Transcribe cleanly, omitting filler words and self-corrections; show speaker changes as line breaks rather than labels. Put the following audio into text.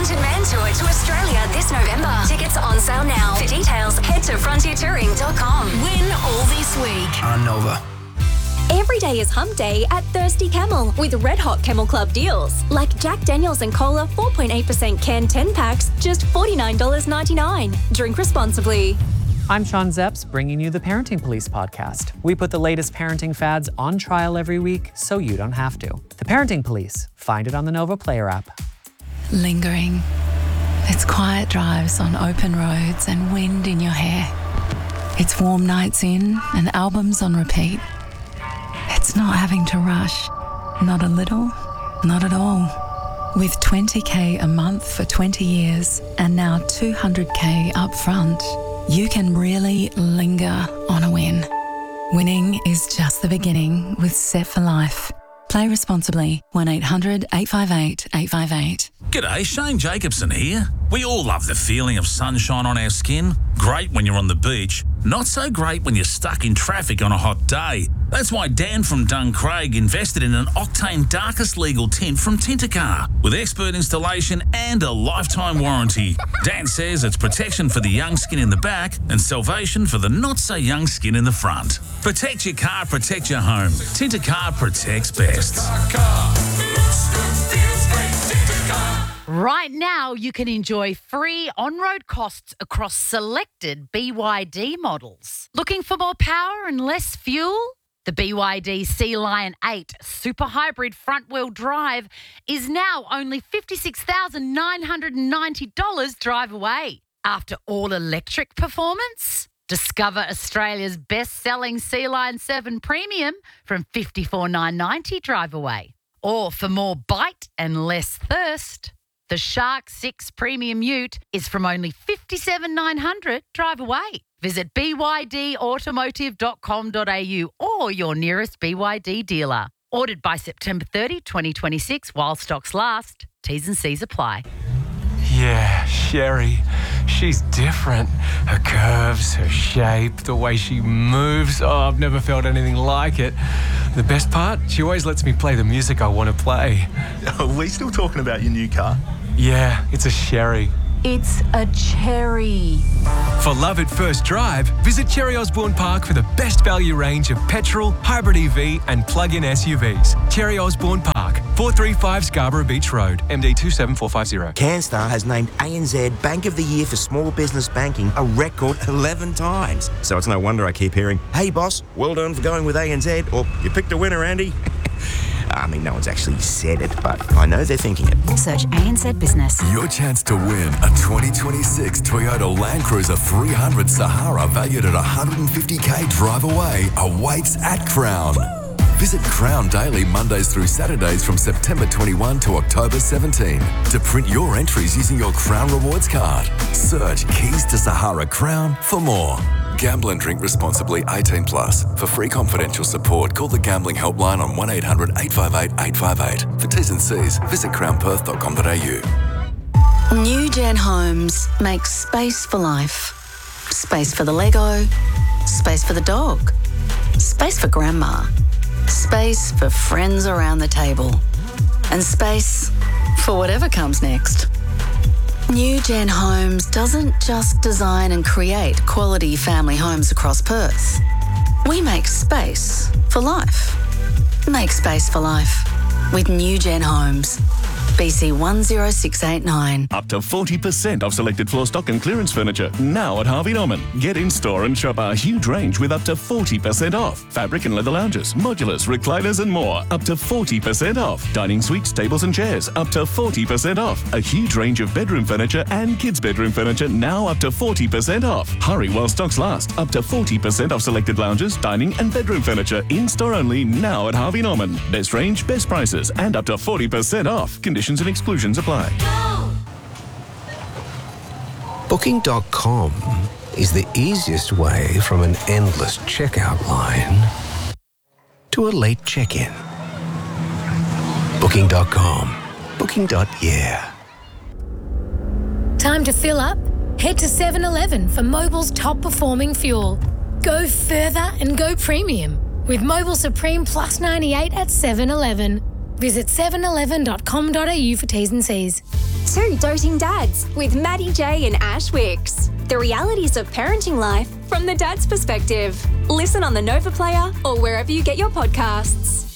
Haunted Man Tour to Australia this November. Tickets on sale now. For details, head to frontiertouring.com. Win all this week.
On Nova.
Every day is hump day at Thirsty Camel with Red Hot Camel Club deals. Like Jack Daniels and Cola 4.8% can 10 packs, just $49.99. Drink responsibly.
I'm Sean Zepps, bringing you the Parenting Police podcast. We put the latest parenting fads on trial every week so you don't have to. The Parenting Police. Find it on the Nova Player app.
Lingering. It's quiet drives on open roads and wind in your hair. It's warm nights in and albums on repeat. It's not having to rush. Not a little, not at all. With $20,000 a month for 20 years and now $200,000 up front, you can really linger on a win. Winning is just the beginning with Set for Life. Play responsibly. 1-800-858-858.
G'day, Shane Jacobson here. We all love the feeling of sunshine on our skin. Great when you're on the beach. Not so great when you're stuck in traffic on a hot day. That's why Dan from Duncraig invested in an Octane Darkest Legal tint from Tintercar with expert installation and a lifetime warranty. Dan says it's protection for the young skin in the back and salvation for the not-so-young skin in the front. Protect your car, protect your home. Tintercar protects best.
Right now, you can enjoy free on-road costs across selected BYD models. Looking for more power and less fuel? The BYD Sea Lion 8 Super Hybrid Front-Wheel Drive is now only $56,990 drive away. After all-electric performance? Discover Australia's best-selling Sea Lion 7 Premium from $54,990 drive away. Or for more bite and less thirst, the Shark 6 Premium Ute is from only $57,900 drive away. Visit bydautomotive.com.au or your nearest BYD dealer. Ordered by September 30, 2026 while stocks last. T's and C's apply.
Yeah, Sherry. She's different. Her curves, her shape, the way she moves. Oh, I've never felt anything like it. The best part? She always lets me play the music I want to play.
Are we still talking about your new car?
Yeah, it's a Sherry.
It's a cherry.
For love at first drive, visit Cherry Osborne Park for the best value range of petrol, hybrid EV and plug-in SUVs. Cherry Osborne Park, 435 Scarborough Beach Road, MD 27450.
CanStar has named ANZ Bank of the Year for Small Business Banking a record 11 times. So it's no wonder I keep hearing, "Hey boss, well done for going with ANZ," or "You picked a winner, Andy." I mean, no one's actually said it, but I know they're thinking it.
Search ANZ Business.
Your chance to win a 2026 Toyota Land Cruiser 300 Sahara valued at $150,000 drive away awaits at Crown. Visit Crown daily Mondays through Saturdays from September 21 to October 17 to print your entries using your Crown Rewards card. Search Keys to Sahara Crown for more. Gamble and drink responsibly. 18+. For free confidential support, call the Gambling Helpline on 1-800-858-858. For T's and C's, visit crownperth.com.au.
New Gen Homes makes space for life. Space for the Lego. Space for the dog. Space for grandma. Space for friends around the table. And space for whatever comes next. New Gen Homes doesn't just design and create quality family homes across Perth. We make space for life. Make space for life with New Gen Homes. BC 10689.
Up to 40% off selected floor stock and clearance furniture now at Harvey Norman. Get in store and shop our huge range with up to 40% off. Fabric and leather lounges, modulars, recliners and more. Up to 40% off. Dining suites, tables and chairs. Up to 40% off. A huge range of bedroom furniture and kids' bedroom furniture now up to 40% off. Hurry while stocks last. Up to 40% off selected lounges, dining and bedroom furniture. In store only now at Harvey Norman. Best range, best prices and up to 40% off. Conditions and exclusions apply.
Booking.com is the easiest way from an endless checkout line to a late check-in. Booking.com. Booking.yeah.
Time to fill up? Head to 7-Eleven for Mobil's top performing fuel. Go further and go premium with Mobil Supreme Plus 98 at 7-Eleven. Visit 711.com.au for T's and C's.
Two Doting Dads with Maddie J and Ash Wicks. The realities of parenting life from the dad's perspective. Listen on the Nova Player or wherever you get your podcasts.